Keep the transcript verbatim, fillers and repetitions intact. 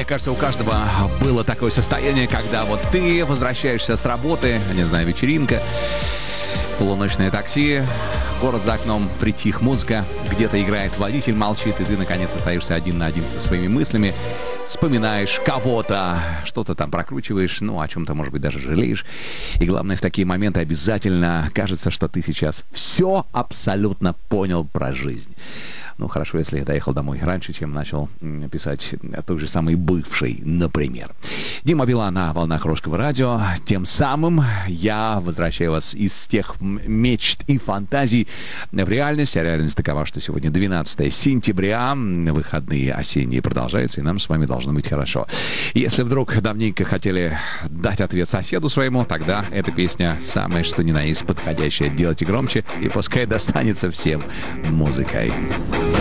Мне кажется, у каждого было такое состояние, когда вот ты возвращаешься с работы, не знаю, вечеринка, полуночное такси, город за окном, притих, музыка, где-то играет водитель, молчит, и ты, наконец, остаешься один на один со своими мыслями, вспоминаешь кого-то, что-то там прокручиваешь, ну, о чем-то, может быть, даже жалеешь. И главное, в такие моменты обязательно кажется, что ты сейчас все абсолютно понял про жизнь. Ну, хорошо, если я доехал домой раньше, чем начал писать той же самой бывшей, например. Дима Билан на волнах Русского радио. Тем самым я возвращаю вас из тех мечт и фантазий в реальность. А реальность такова, что сегодня двенадцатое сентября, выходные осенние продолжаются, и нам с вами должно быть хорошо. Если вдруг давненько хотели дать ответ соседу своему, тогда эта песня самая что ни на есть подходящая. Делайте громче, и пускай достанется всем музыкой.